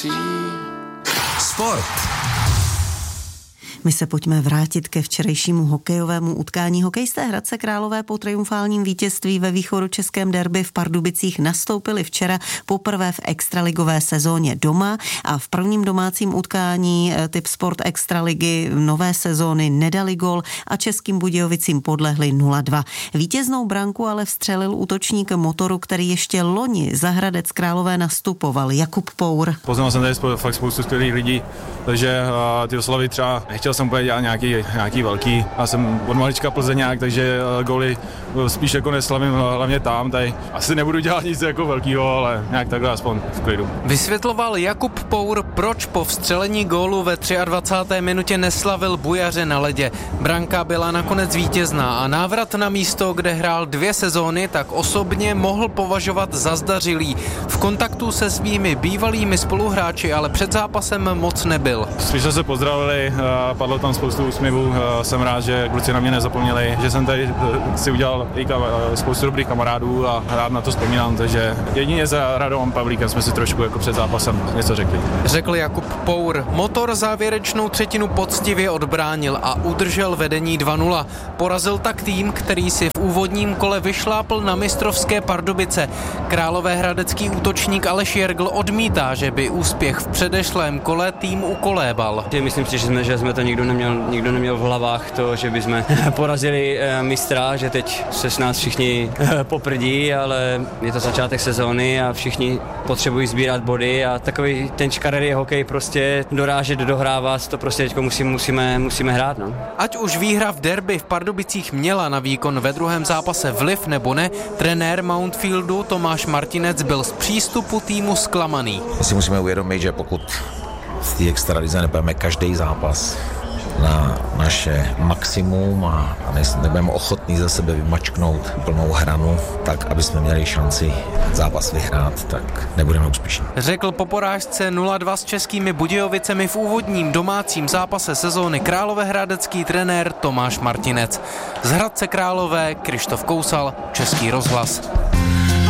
patří. Sport. My se pojďme vrátit ke včerejšímu hokejovému utkání. Hokejisté Hradce Králové po triumfálním vítězství ve východočeském derby v Pardubicích nastoupili včera poprvé v extraligové sezóně doma a v prvním domácím utkání typ Sport extraligy nové sezóny nedali gol a Českým Budějovicím podlehli 0-2. Vítěznou branku ale vstřelil útočník Motoru, který ještě loni za Hradec Králové nastupoval, Jakub Pour. Poznal jsem tady fakt spoustu skvělých lidí, takže ty oslavy třeba nechtěl jsem úplně dělat nějaký velký. Já jsem od malička Plzeňák, takže góly spíš jako neslavím hlavně tam. Tady asi nebudu dělat nic jako velkýho, ale nějak takhle aspoň v klidu. Vysvětloval Jakub Pour, proč po vstřelení gólu ve 23. minutě neslavil bujaře na ledě. Branka byla nakonec vítězná a návrat na místo, kde hrál 2 sezóny, tak osobně mohl považovat za zdařilý. V kontaktu se svými bývalými spoluhráči ale před zápasem moc nebyl. Spíš se pozdravili, padlo tam spoustu úsměvů, jsem rád, že kluci na mě nezapomněli, že jsem tady si udělal spoustu dobrých kamarádů a rád na to vzpomínám, takže jedině za Radom Pavlíkem jsme si trošku jako před zápasem něco řekli. Řekl Jakub Pour. Motor závěrečnou třetinu poctivě odbránil a udržel vedení 2-0. Porazil tak tým, který si v úvodním kole vyšlápl na mistrovské Pardubice. Královéhradecký útočník Aleš Jergl odmítá, že by úspěch v předešlém kole tým ukolébal. Myslím si, že jsme to nikdo neměl v hlavách, to, že bychom porazili mistra, že teď se s nás všichni poprdí, ale je to začátek sezóny a všichni potřebují sbírat body a takový ten škaredý hokej prostě dorážet, dohrávat, to prostě teď musíme hrát. No. Ať už výhra v derby v Pardubicích měla na výkon ve druhém zápase vliv nebo ne, trenér Mountfieldu Tomáš Martinec byl z přístupu týmu zklamaný. My si musíme uvědomit, že pokud v té extralize nepojeme každý zápas na naše maximum a nebudeme ochotní za sebe vymačknout plnou hranu, tak aby jsme měli šanci zápas vyhrát, tak nebudeme úspěšní. Řekl po porážce 0-2 s Českými Budějovicemi v úvodním domácím zápase sezóny královéhradecký trenér Tomáš Martinec. Z Hradce Králové Krištof Kousal, Český rozhlas.